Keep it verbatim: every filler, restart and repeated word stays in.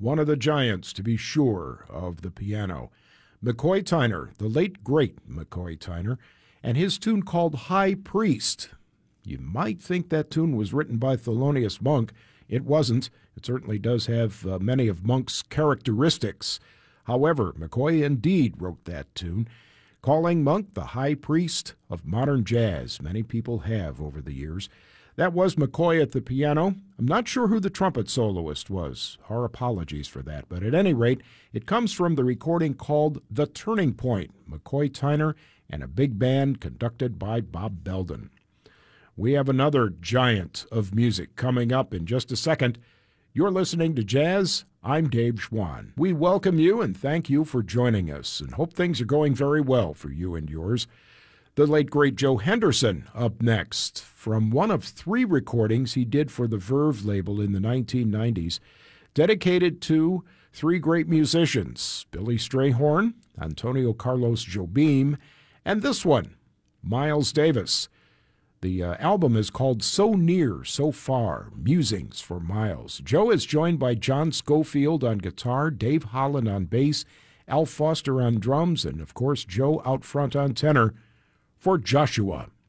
one of the giants, to be sure, of the piano. McCoy Tyner, the late, great McCoy Tyner, and his tune called High Priest. You might think that tune was written by Thelonious Monk. It wasn't. It certainly does have uh, many of Monk's characteristics. However, McCoy indeed wrote that tune, calling Monk the high priest of modern jazz. Many people have over the years. That was McCoy at the piano. I'm not sure who the trumpet soloist was. Our apologies for that. But at any rate, it comes from the recording called The Turning Point, McCoy Tyner and a big band conducted by Bob Belden. We have another giant of music coming up in just a second. You're listening to Jazz. I'm Dave Schwann. We welcome you and thank you for joining us and hope things are going very well for you and yours. The late, great Joe Henderson up next from one of three recordings he did for the Verve label in the nineteen nineties, dedicated to three great musicians, Billy Strayhorn, Antonio Carlos Jobim, and this one, Miles Davis. The uh, album is called So Near, So Far, Musings for Miles. Joe is joined by John Schofield on guitar, Dave Holland on bass, Al Foster on drums, and of course Joe out front on tenor for Joshua.